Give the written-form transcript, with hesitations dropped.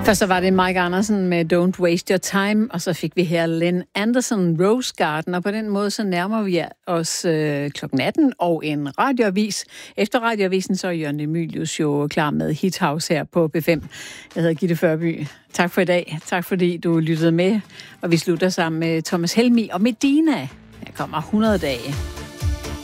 Først så var det Mike Andersen med Don't Waste Your Time, og så fik vi her Lynn Anderson, Rose Garden, og på den måde så nærmer vi os klokken 18 og en radioavis. Efter radioavisen så er Jørgen Emilius jo klar med Hit House her på B5. Jeg hedder Gitte Førby. Tak for i dag. Tak fordi du lyttede med, og vi slutter sammen med Thomas Helmig og Medina. Her kommer 100 dage.